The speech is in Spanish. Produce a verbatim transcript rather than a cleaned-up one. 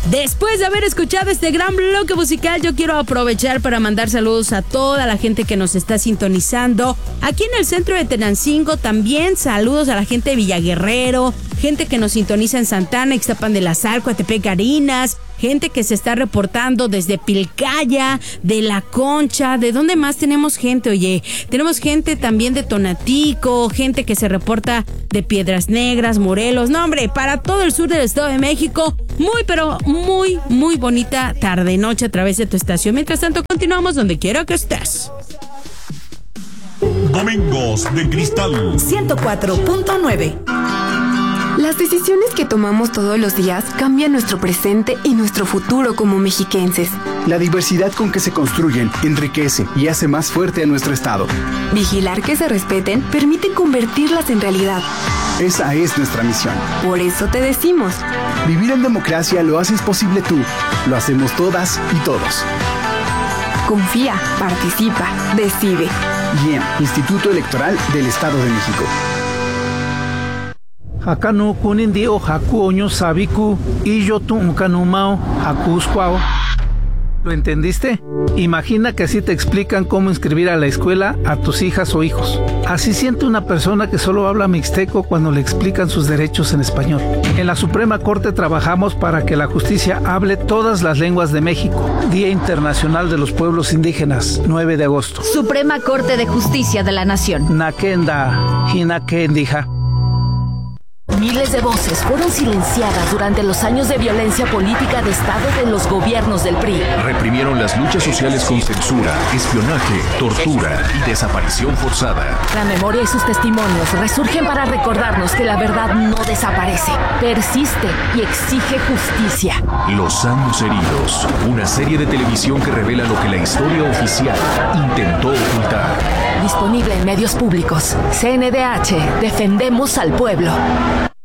Después de haber escuchado este gran bloque musical, yo quiero aprovechar para mandar saludos a toda la gente que nos está sintonizando aquí en el centro de Tenancingo. También saludos a la gente de Villaguerrero, gente que nos sintoniza en Santana, Ixtapan de la Sal, Coatepec, Garinas, gente que se está reportando desde Pilcaya, de La Concha. ¿De dónde más tenemos gente? Oye, tenemos gente también de Tonatico, gente que se reporta de Piedras Negras, Morelos. No, hombre, para todo el sur del Estado de México. Muy, pero muy, muy bonita tarde-noche a través de tu estación. Mientras tanto, continuamos donde quiera que estés. Domingos de Cristal ciento cuatro punto nueve. Las decisiones que tomamos todos los días cambian nuestro presente y nuestro futuro como mexiquenses. La diversidad con que se construyen enriquece y hace más fuerte a nuestro estado. Vigilar que se respeten permite convertirlas en realidad. Esa es nuestra misión. Por eso te decimos: vivir en democracia lo haces posible tú, lo hacemos todas y todos. Confía, participa, decide. I E M, Instituto Electoral del Estado de México. Acá no kunin o haku oño sabiku y yo tu uncanumao hakusquao. ¿Lo entendiste? Imagina que así te explican cómo inscribir a la escuela a tus hijas o hijos. Así siente una persona que solo habla mixteco cuando le explican sus derechos en español. En la Suprema Corte trabajamos para que la justicia hable todas las lenguas de México. Día Internacional de los Pueblos Indígenas, nueve de agosto. Suprema Corte de Justicia de la Nación. Nakenda, hinakendija. Miles de voces fueron silenciadas durante los años de violencia política de Estado de los gobiernos del P R I. Reprimieron las luchas sociales con censura, espionaje, tortura y desaparición forzada. La memoria y sus testimonios resurgen para recordarnos que la verdad no desaparece, persiste y exige justicia. Los años heridos, una serie de televisión que revela lo que la historia oficial intentó ocultar. Disponible en medios públicos. C N D H, defendemos al pueblo.